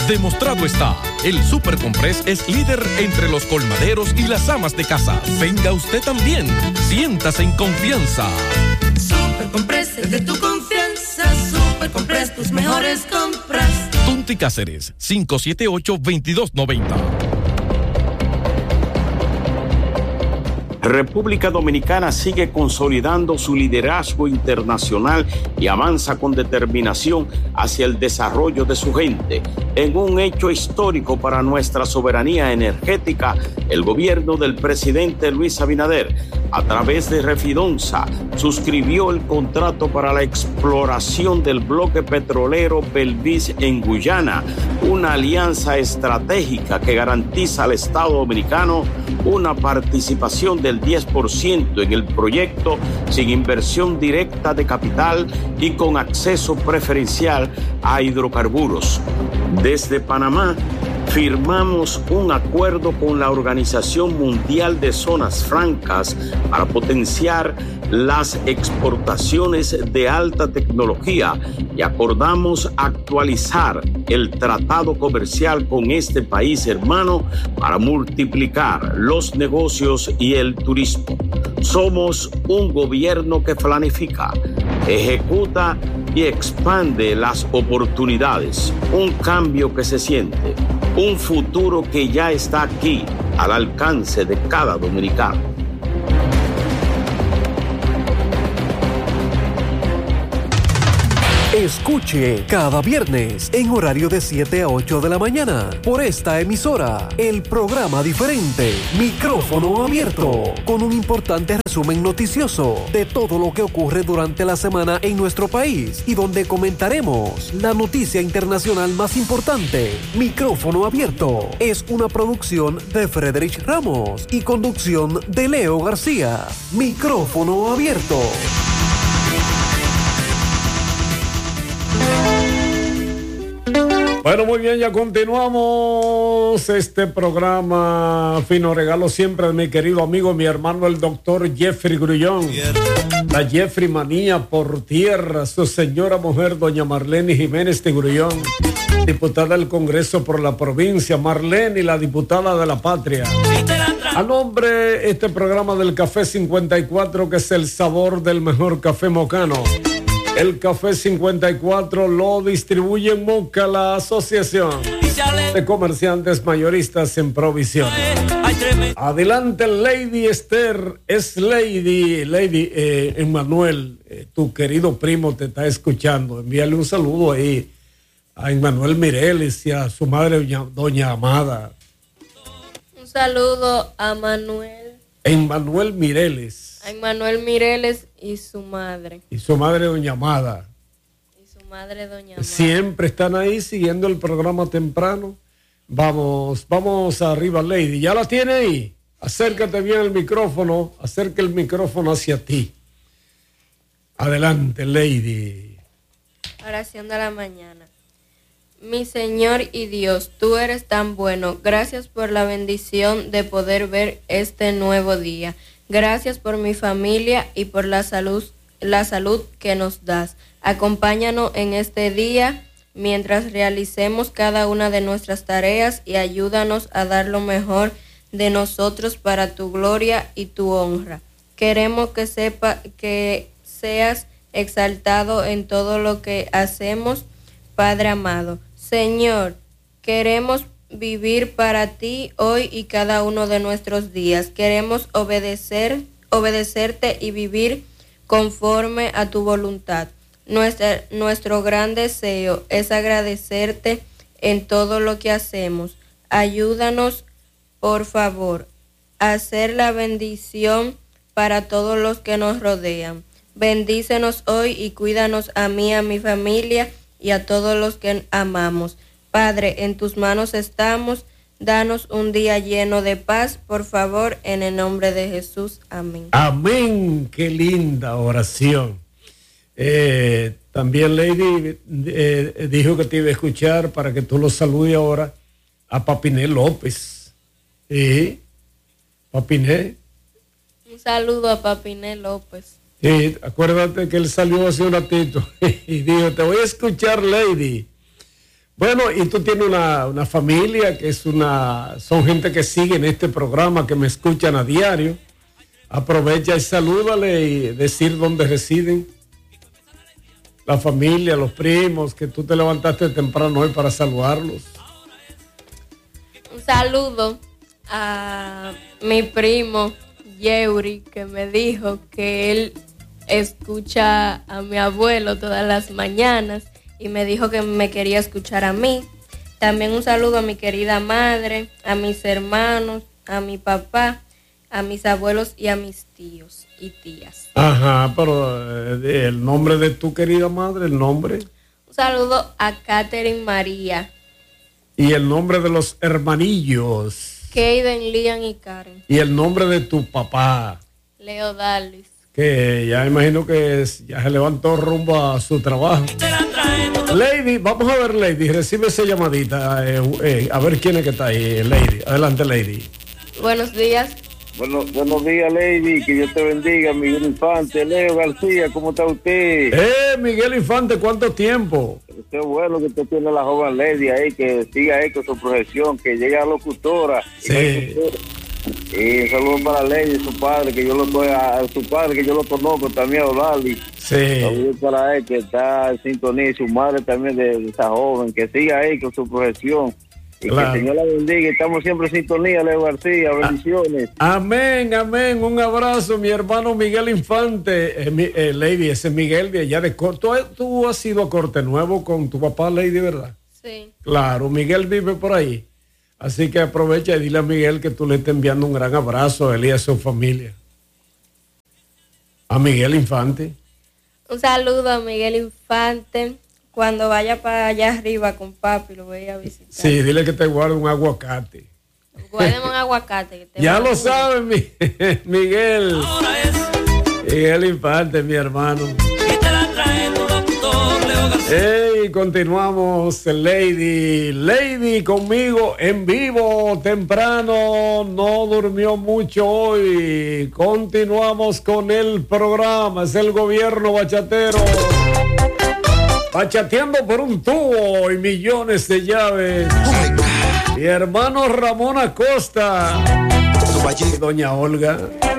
Demostrado está. El Super Comprés es líder entre los colmaderos y las amas de casa. Venga usted también. Siéntase en confianza. Super Comprés es de tu confianza. Super Comprés, tus mejores compras. Tunti Cáceres, 578-2290. República Dominicana sigue consolidando su liderazgo internacional y avanza con determinación hacia el desarrollo de su gente. En un hecho histórico para nuestra soberanía energética, el gobierno del presidente Luis Abinader, a través de Refidonza, suscribió el contrato para la exploración del bloque petrolero Belvis en Guyana, una alianza estratégica que garantiza al Estado dominicano una participación del 10% en el proyecto sin inversión directa de capital y con acceso preferencial a hidrocarburos. Desde Panamá, firmamos un acuerdo con la Organización Mundial de Zonas Francas para potenciar las exportaciones de alta tecnología y acordamos actualizar el tratado comercial con este país hermano para multiplicar los negocios y el turismo. Somos un gobierno que planifica, ejecuta y expande las oportunidades, un cambio que se siente, un futuro que ya está aquí, al alcance de cada dominicano. Escuche cada viernes en horario de 7 a 8 de la mañana por esta emisora el programa diferente Micrófono Abierto, con un importante resumen noticioso de todo lo que ocurre durante la semana en nuestro país y donde comentaremos la noticia internacional más importante. Micrófono Abierto es una producción de Frederich Ramos y conducción de Leo García. Micrófono Abierto. Bueno, muy bien, ya continuamos este programa. Fino regalo siempre de mi querido amigo, mi hermano, el doctor Jeffrey Grullón. La Jeffrey manía por tierra, su señora mujer, doña Marlene Jiménez de Grullón, diputada del Congreso por la provincia. Marlene, la diputada de la patria. A nombre de este programa del Café 54, que es el sabor del mejor café mocano. El Café 54 lo distribuye en Moca la Asociación de Comerciantes Mayoristas en Provisiones. Adelante, Lady Esther. Es Lady Emmanuel, tu querido primo te está escuchando. Envíale un saludo ahí a Emmanuel Mireles y a su madre, doña Amada. Un saludo a Manuel. Emmanuel Mireles. A Emmanuel Mireles y su madre. Y su madre, doña Amada. Y su madre, doña Amada. Siempre están ahí siguiendo el programa temprano. Vamos arriba, Lady. ¿Ya la tiene ahí? Acércate bien al micrófono. Acerca el micrófono hacia ti. Adelante, Lady. Oración de la mañana. Mi Señor y Dios, tú eres tan bueno. Gracias por la bendición de poder ver este nuevo día. Gracias por mi familia y por la salud que nos das. Acompáñanos en este día mientras realicemos cada una de nuestras tareas y ayúdanos a dar lo mejor de nosotros para tu gloria y tu honra. Queremos que seas exaltado en todo lo que hacemos, Padre amado. Señor, queremos vivir para ti hoy y cada uno de nuestros días. Queremos obedecerte y vivir conforme a tu voluntad. Nuestro gran deseo es agradecerte en todo lo que hacemos. Ayúdanos, por favor, a hacer la bendición para todos los que nos rodean. Bendícenos hoy y cuídanos a mí, a mi familia y a todos los que amamos. Padre, en tus manos estamos. Danos un día lleno de paz, por favor, en el nombre de Jesús. Amén. Amén. Qué linda oración. También Lady dijo que te iba a escuchar para que tú lo saludes ahora a Papiné López. ¿Sí? Papiné. Un saludo a Papiné López. Sí, acuérdate que él salió hace un ratito y dijo, te voy a escuchar, Lady. Bueno, y tú tienes una familia que son gente que siguen este programa, que me escuchan a diario. Aprovecha y salúdale y decir dónde residen. La familia, los primos, que tú te levantaste temprano hoy para saludarlos. Un saludo a mi primo Yeuri, que me dijo que él escucha a mi abuelo todas las mañanas y me dijo que me quería escuchar a mí. También un saludo a mi querida madre, a mis hermanos, a mi papá, a mis abuelos y a mis tíos y tías. Ajá, pero el nombre de tu querida madre, el nombre. Un saludo a Catherine María. Y el nombre de los hermanillos. Keiden, Lian y Karen. Y el nombre de tu papá. Leo Dalis. Que ya imagino que ya se levantó rumbo a su trabajo. Lady, vamos a ver, Lady, recibe esa llamadita. A ver quién es que está ahí, Lady. Adelante, Lady. Buenos días. Buenos días, Lady, que Dios te bendiga, Miguel Infante, Leo García, ¿cómo está usted? Miguel Infante, ¿cuánto tiempo? Qué bueno que usted tiene a la joven Lady ahí, que siga ahí con su profesión, que llegue a locutora. Sí. Y un saludo para Lady, su padre, que yo lo conozco también, Odali. Sí. Saludos para él, que está en sintonía, y su madre también de esa joven, que siga ahí con su profesión. Y claro, que el Señor la bendiga. Estamos siempre en sintonía, Leo García. Bendiciones. Amén, amén. Un abrazo, mi hermano Miguel Infante. Lady, ese Miguel de allá de Corte. ¿Tú has ido a Corte Nuevo con tu papá, Lady, verdad? Sí. Claro, Miguel vive por ahí. Así que aprovecha y dile a Miguel que tú le estás enviando un gran abrazo a él y a su familia. A Miguel Infante. Un saludo a Miguel Infante. Cuando vaya para allá arriba con papi, lo voy a visitar. Sí, dile que te guarde un aguacate. Guárdeme un aguacate. Que ya lo saben, Miguel. Miguel Infante, mi hermano. Hey, continuamos, Lady. Lady conmigo en vivo, temprano, no durmió mucho hoy. Continuamos con el programa, es el gobierno bachatero. Bachateando por un tubo y millones de llaves. Mi hermano Ramón Acosta y doña Olga.